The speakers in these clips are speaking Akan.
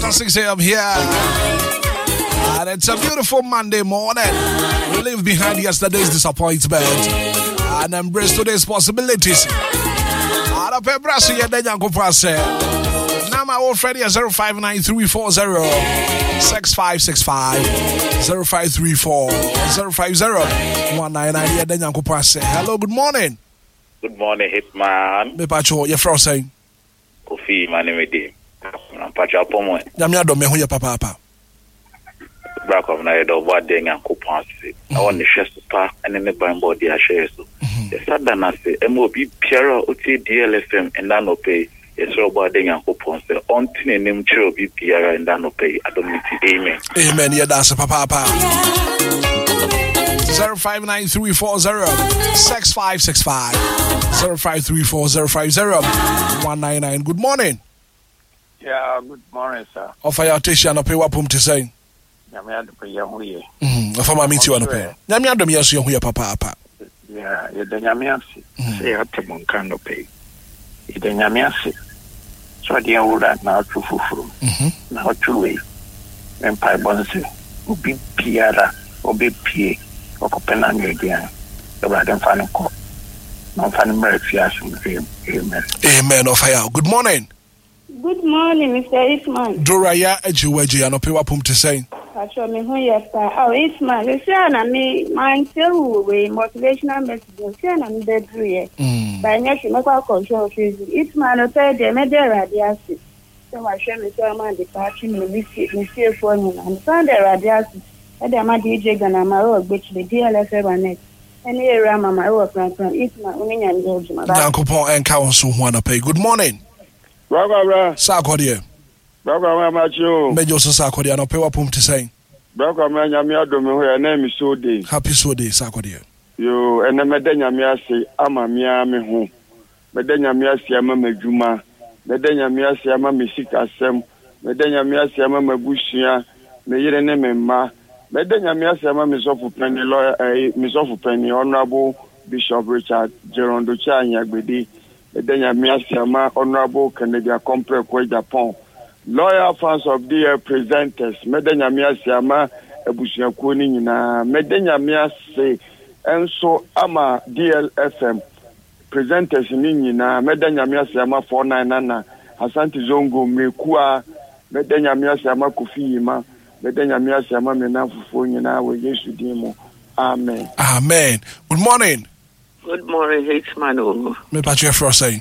till 6 a.m. here. And it's a beautiful Monday morning. We leave behind yesterday's disappointment and embrace today's possibilities. And a paper now my old friend is 0593406565 0534-050-199. Hello, good morning. Good morning, Hitman. Me pacho, you're frozen. Kofi, my name is Dim. I'm Pacho Pomo. Yamia do me who your papa. Back of night of what they are coupancy. I want the chest to park and then the body I share. So the Sadanase, MOB, Pierre, OT, DLFM, and then no pay. Yes, Robert Dengan coupancy. On tin name Chiro be Pierre and then no pay. I don't need to. Amen. Amen. Yeah, that's a papa. 0593406565 0534-050-199. Good morning. Yeah, good morning, sir. Offer your tissue and pay what pump to say. Yamia to pay your way. Offer my meet you on a pay. Yamia do me as you hear papa. Yeah, you the Yamian say at the Moncano pay. You the Yamian. So the old that now to Fufu. Now to way. Empire Bonsi. Ubi Piara, Obi P. Okopenanyo again. The Radan Fanny Court. No Fanny Murphy. Amen. Amen. Offer. Good morning. Good morning, Mr. Isman. Doraya Ejiweji and Opewa Pum to say. I show me who you are. Oh, Isman, you say, and me, my motivational messages, and I'm dead here. By next, you make a control physics. Isman, I said, they made their radiation. So I show me so much departing, me see for you, and found their radiation. And I'm a DJ Ganamaro, which the DLFM and next. Any area, my work, from Isman, only and George. Uncle Paul and Council want to pay. Good morning. Bra. Sakodia. Bra macho. Major Sakodia no pay wapum to say. Bra man Yamia do me her name is so day. Happy so day Sakodia. Yo and meden Yamia say ama mia me ho. Meden Yamia say ama medjuma. Meden Yamia say ama me sikasem. Meden Yamia say ama mabusua. Me yire ne me ma. Meden Yamia say ama me sofu penny lawyer me sofu penny Honorable Bishop Richard Gerondo Chanyagbedi. Meden Yamia say ama Honorable Canadian Compre Kwa Japan. Loyal fans of the presenters, Meden Yamia say ama Ebusia Kuni nyina. Meden Yamia say enso ama DLFM presenters ni nyina. Meden Yamia say ama 499 Asante Zongo Mekua. Meden Yamia say ama Kofi Yima. Meden Yamia say ama Menafufo nyina we Yesu dimo. Amen. Amen. Good morning. Good morning, Hitman. Me patche frosay.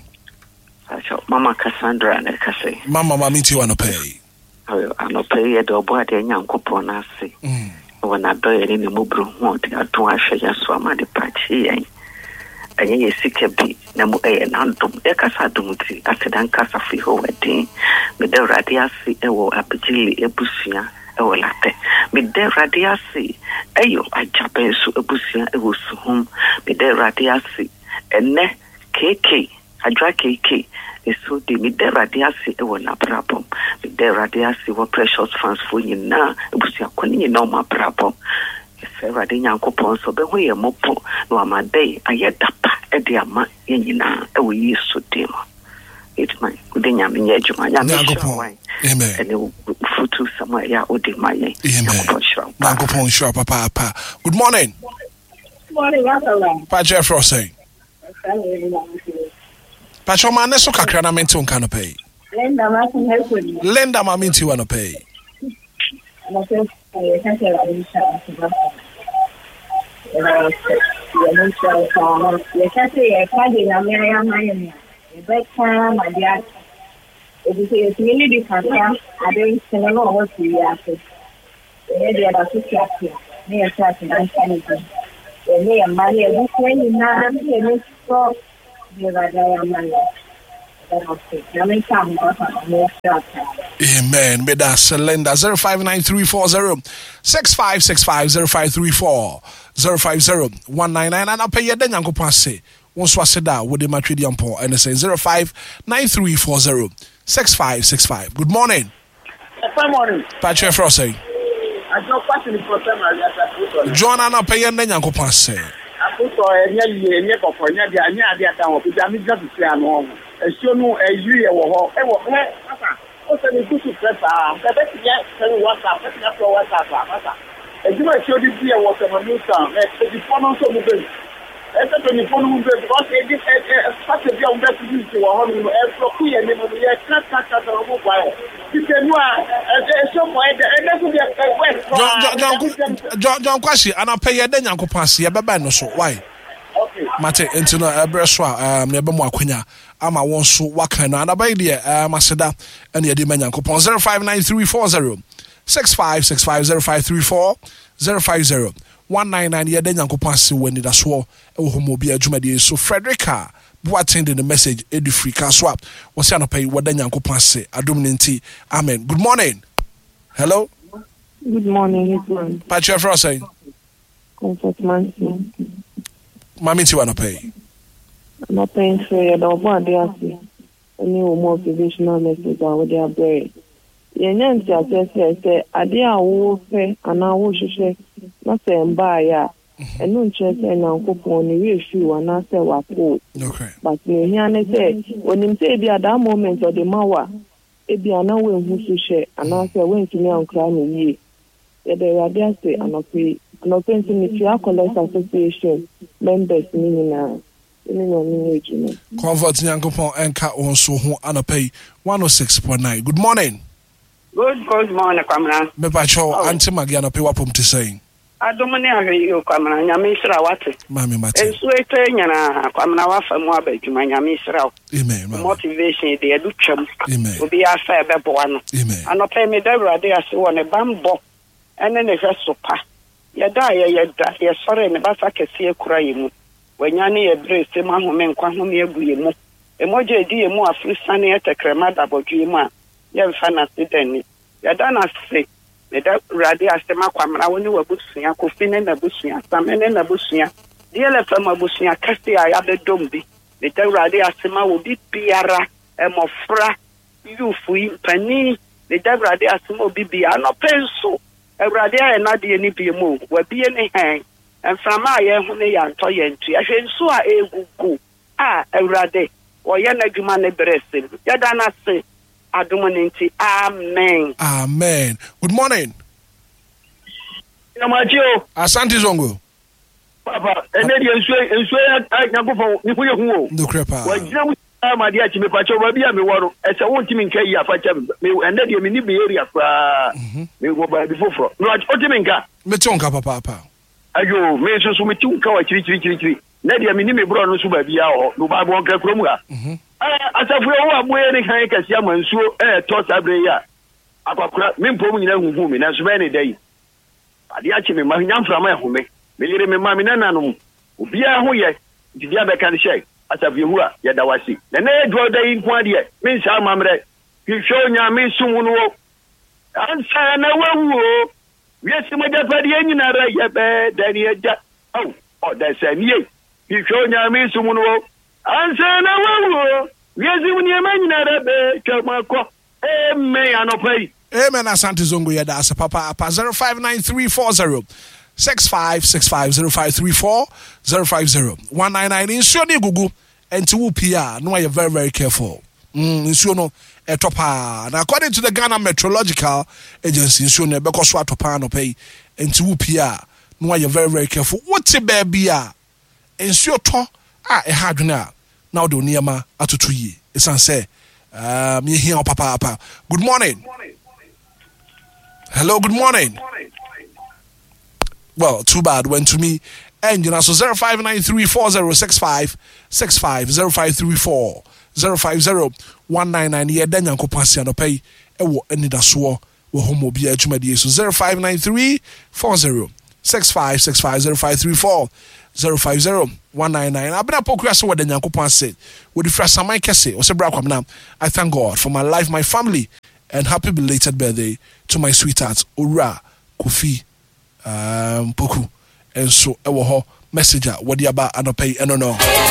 Mama Cassandra and Cassay. Mama Mamiti wanna pay. I no pay at the body and young coupon. When I do it in the mobile want to share your swama the party. And ye sick a bit, Namu a and Antum, Ekasadumuti, Asedan Casa Fiho wedding, with the radiasi, Ewo Apigili, Ebusia, Ewo Latte, with the radiasi, Ayo, I Japanese Ebusia, Ewus home, with the radiasi, and ne KK. I drag KK. It's so the mid radiasi it will not problem. With the radiasi were precious fans for you now. It was your calling no more problem. If ever the young coupon so the way a mopo no my day I had dapa at the ama in now I will use to dim. It's my good in Yamin Yajuma. Amen. And it will foot to somewhere. Yeah, would my name. Amen. Sure, Papa. Good morning. Good morning, Pacha Frosay. Pacho man so kakra na menti on kan pay. Lenda ma tin help you. Lenda ma menti wanna pay. Na so I can't tell you that. You can't say I can't get na me. But my dear. It's really different. I don't know what we are. They are the situation. They are starting to understand. They are money this way now and so Amen. May that cylinder 0593406565 0534-050-199 and I'll pay you then Uncle Passe. Once was said that with the Matridian Paul and say 0593406565. Good morning. Good morning. Patrick Frosty. I don't pass the problem. John and I'll pay you then Uncle Passe. So any for any the account of the just to say no. A show no a year or also the good press that is WhatsApp, that's WhatsApp. And you might show this year was a new sound. The phone also moving. Except when the phone moving, because it is such a young best use to a home and for queer and you can't catch us on mobile. You can show my and that's John Kwashi, and I'll pay a den Uncle Passy, a babano so why? Okay. Mate, into a braswa, never more quina. I'm a one so wakana, and a baby, Masada, and the Diman coupon 059340 65650534 050 199 yɛ den Nyankopɔn ase wɔ ni da so ɛwɔ homo bi adwumadi so Frederica bo attend the message edu free ka so a wɔ se anopai wɔ den Nyankopɔn ase adom ne nti amen. Good morning. Hello. Good morning, everyone. Patrick Frost. Comfort man. Mami ti wa anopai. I'm paying for your dog body ase. Any more motivational message with their brain. Yenyan ti asese se ade a wo fe ana wo hwehwe na se mba ya enu nche se Nyankopon ni we fi wa na se wa ko. Okay. But me hia ne se onim se bi at that moment of the mawa e bi ana we hu so hwe ana se we ntimi ankra no yie. Ye de rade ase anope ntimi fi Collect Association members ni na Comfort Nyankopon enka onso ho anopai 106.9. Good morning. Good morning, Kwamna. Me pacho anti magiano pe wapom te saying. Adomane ahwe yo Kwamna nyame sira wate. Mami mate. Enso ete nyana Kwamna wafa mu abadwuma nyame sira. Amen. Motivation de edu twam. Amen. Obi afa ebebo ano. Amen. Anope me dawrade ase wo ne bambo. Ene ne hwesopa. Yeda ye sore ne basa kese akura yemu. Wanyane ye brese ma home nkwa home egu yemu. Emoje di yemu afrisane etekrema dabodwe yemu a. Yemfa na sideni yada na se meda rade asema Kwamna woni wabusuya kofine na busuya samene na busuya diele fama busuya kasi aya bedombi meda rade asema obi biara emofra yufu impani meda rade asema obi bia no penso rade aye na de ni biemu wabie ne han emframa aye hu ne yanto yentu ahwensu a egugu a rade oye na dwuma ne brese yada na se Amen. Amen. Good morning. Namajio. Asante Zongo. Papa, enedi enso Nyankopon ni kuye hu o. No crepa. Wajina mu amade achi me pacho ba bia me woro. Ese won timi nka yi afacha me enedi me ni be area fra. Me go ba before fro. No otimi nka. Me tonka papa. Ayo, me so me tunka wa chiri. Nedi me ni me bro no so ba bia ho. No ba bon ka krom ga. Asafu wo amoye ne kan kasi amansuo to sabre ya akwakura mempo nyina huhu me na so be ne dai ade achi me ma nyamframa ehome me yire me ma me nananom obia ho ye dia be kan shey asafu hu a ya dawasi na na dwo dai nko ade me nsa mamre hwehwe nya me sumu no ansa na wawu o wiesi mo dafadi nyina ra ye be dani eja o da sanie hwehwe nya me sumu no ansa na wawu wiezi munyemanyina rebe chamako amen anopai amen. Asante Zongo yada asa papa 059340 6565 050 199 insuo ni gugu enti wo pia no you very very careful insuo no etopa na according to the Ghana Meteorological Agency insuo no beko so atopa no pay enti wo pia no you very very careful what baby a insuo to e ha dwena now do niema atutu yi esan say me here papa. Good morning. Hello, good morning. Well, too bad went to me and you know so 05934065 0534 050 199 ye dan Nyankopon ase anopai ewo enidaso wo homo bia adwumadi so 059340 6565 0534 050 199. Abena pokua so wada Nyankopon ase wodi fra saman kese o se bra kwamna. I thank God for my life, my family, and happy belated birthday to my sweetheart Ura Kofi Poku. And so ewo ho messenger wadi aba anopai eno no.